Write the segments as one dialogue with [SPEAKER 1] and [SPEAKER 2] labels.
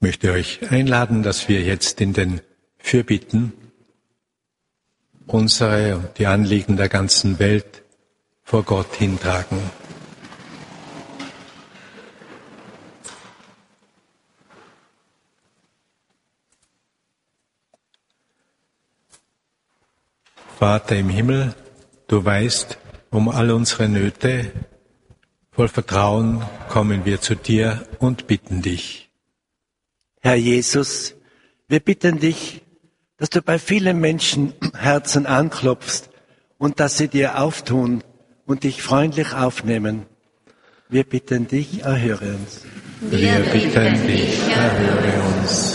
[SPEAKER 1] Ich möchte euch einladen, dass wir jetzt in den Fürbitten unsere und die Anliegen der ganzen Welt vor Gott hintragen. Vater im Himmel, du weißt um all unsere Nöte. Voll Vertrauen kommen wir zu dir und bitten dich.
[SPEAKER 2] Herr Jesus, wir bitten dich, dass du bei vielen Menschen Herzen anklopfst und dass sie dir auftun und dich freundlich aufnehmen. Wir bitten dich, erhöre uns.
[SPEAKER 1] Wir bitten dich, erhöre uns.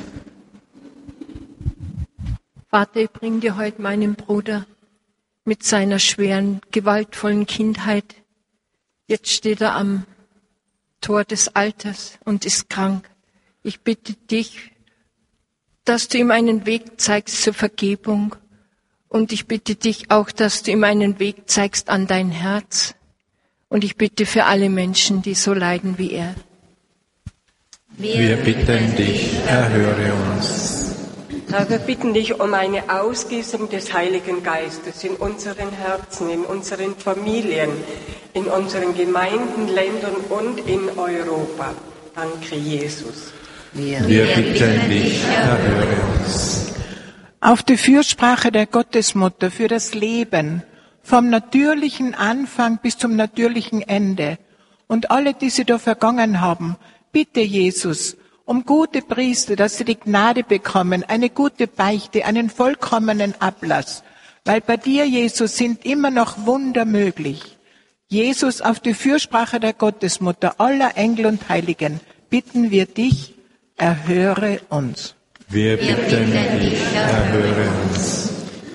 [SPEAKER 3] Vater, ich bringe dir heute meinen Bruder mit seiner schweren, gewaltvollen Kindheit. Jetzt steht er am Tor des Alters und ist krank. Ich bitte dich, dass du ihm einen Weg zeigst zur Vergebung. Und ich bitte dich auch, dass du ihm einen Weg zeigst an dein Herz. Und ich bitte für alle Menschen, die so leiden wie er.
[SPEAKER 1] Wir bitten dich, erhöre uns.
[SPEAKER 4] Herr, wir bitten dich um eine Ausgießung des Heiligen Geistes in unseren Herzen, in unseren Familien, in unseren Gemeinden, Ländern und in Europa. Danke, Jesus.
[SPEAKER 1] Wir bitten dich, erhöre uns.
[SPEAKER 5] Auf die Fürsprache der Gottesmutter für das Leben, vom natürlichen Anfang bis zum natürlichen Ende und alle, die sie da vergangen haben, bitte Jesus um gute Priester, dass sie die Gnade bekommen, eine gute Beichte, einen vollkommenen Ablass, weil bei dir, Jesus, sind immer noch Wunder möglich. Jesus, auf die Fürsprache der Gottesmutter, aller Engel und Heiligen, bitten wir dich, erhöre uns.
[SPEAKER 1] Wir bitten dich, erhöre uns.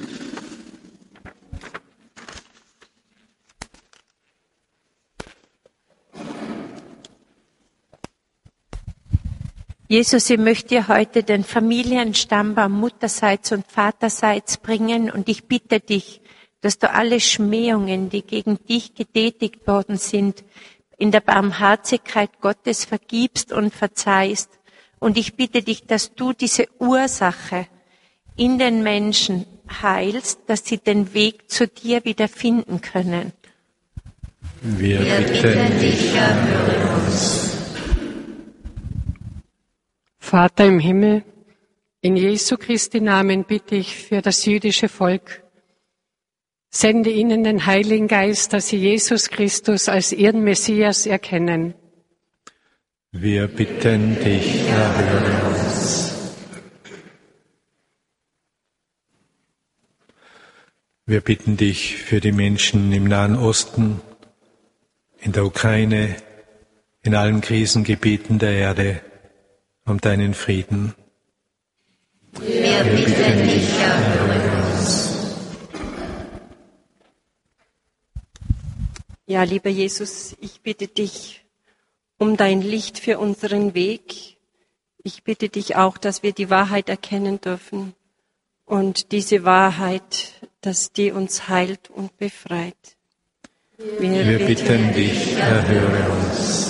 [SPEAKER 6] Jesus, ich möchte dir heute den Familienstammbaum mutterseits und vaterseits bringen und ich bitte dich, dass du alle Schmähungen, die gegen dich getätigt worden sind, in der Barmherzigkeit Gottes vergibst und verzeihst. Und ich bitte dich, dass du diese Ursache in den Menschen heilst, dass sie den Weg zu dir wieder finden können.
[SPEAKER 1] Wir bitten dich, erhöre uns.
[SPEAKER 7] Vater im Himmel, in Jesu Christi Namen bitte ich für das jüdische Volk. Sende ihnen den Heiligen Geist, dass sie Jesus Christus als ihren Messias erkennen.
[SPEAKER 1] Wir bitten dich, erhöre uns. Wir bitten dich für die Menschen im Nahen Osten, in der Ukraine, in allen Krisengebieten der Erde, um deinen Frieden.
[SPEAKER 8] Wir bitten dich, erhöre uns.
[SPEAKER 4] Ja, lieber Jesus, ich bitte dich um dein Licht für unseren Weg. Ich bitte dich auch, dass wir die Wahrheit erkennen dürfen und diese Wahrheit, dass die uns heilt und befreit.
[SPEAKER 1] Wir bitten dich, erhöre uns.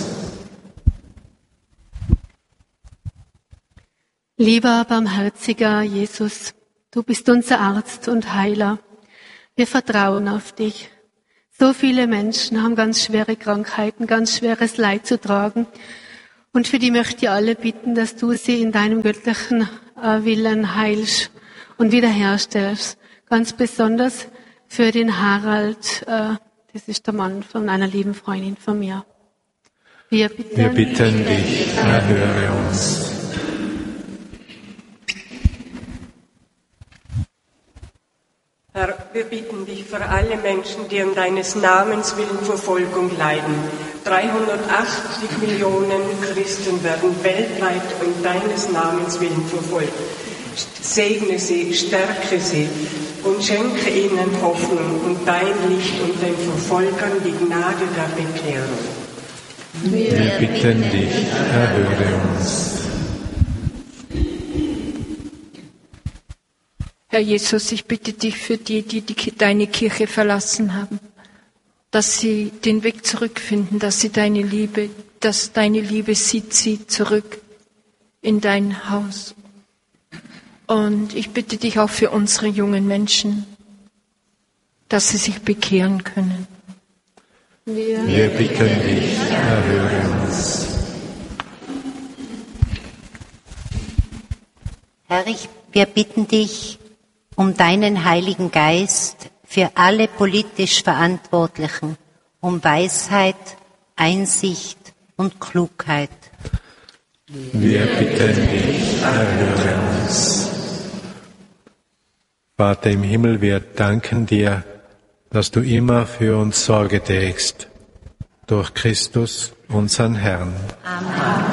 [SPEAKER 9] Lieber, barmherziger Jesus, du bist unser Arzt und Heiler. Wir vertrauen auf dich. So viele Menschen haben ganz schwere Krankheiten, ganz schweres Leid zu tragen. Und für die möchte ich alle bitten, dass du sie in deinem göttlichen Willen heilst und wiederherstellst. Ganz besonders für den Harald, das ist der Mann von einer lieben Freundin von mir. Wir bitten
[SPEAKER 1] dich, erhöre uns.
[SPEAKER 4] Herr, wir bitten dich für alle Menschen, die um deines Namens willen Verfolgung leiden. 380 Millionen Christen werden weltweit um deines Namens willen verfolgt. Segne sie, stärke sie und schenke ihnen Hoffnung und dein Licht und den Verfolgern die Gnade der Bekehrung.
[SPEAKER 1] Wir bitten dich, erhöre uns.
[SPEAKER 3] Herr Jesus, ich bitte dich für die deine Kirche verlassen haben, dass sie den Weg zurückfinden, dass deine Liebe sie zieht zurück. in dein Haus. Und ich bitte dich auch für unsere jungen Menschen, dass sie sich bekehren können.
[SPEAKER 1] Wir bitten dich, erhöre uns.
[SPEAKER 8] Herr, wir bitten dich um deinen Heiligen Geist für alle politisch Verantwortlichen, um Weisheit, Einsicht und Klugheit.
[SPEAKER 1] Wir bitten dich, erhöre uns. Vater im Himmel, wir danken dir, dass du immer für uns Sorge trägst. Durch Christus, unseren Herrn.
[SPEAKER 8] Amen.